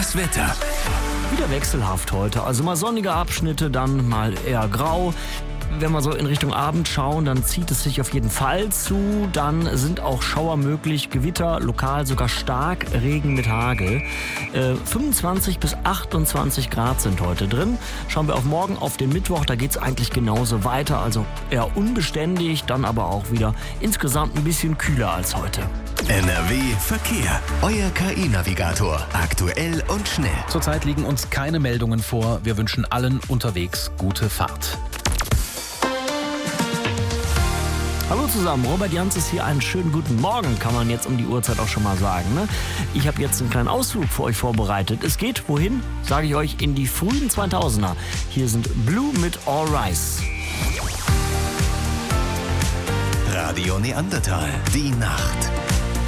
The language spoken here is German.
Das Wetter. Wieder wechselhaft heute, also mal sonnige Abschnitte, dann mal eher grau. Wenn wir so in Richtung Abend schauen, dann zieht es sich auf jeden Fall zu. Dann sind auch Schauer möglich, Gewitter, lokal sogar stark, Regen mit Hagel. 25 bis 28 Grad sind heute drin. Schauen wir auf morgen, auf den Mittwoch, da geht es eigentlich genauso weiter. Also eher unbeständig, dann aber auch wieder insgesamt ein bisschen kühler als heute. NRW Verkehr. Euer KI-Navigator. Aktuell und schnell. Zurzeit liegen uns keine Meldungen vor. Wir wünschen allen unterwegs gute Fahrt. Hallo zusammen, Robert Jans ist hier. Einen schönen guten Morgen, kann man jetzt um die Uhrzeit auch schon mal sagen. Ne? Ich habe jetzt einen kleinen Ausflug für euch vorbereitet. Es geht, wohin? Sage ich euch, in die frühen 2000er. Hier sind Blue mit All Rise. Radio Neandertal. Die Nacht.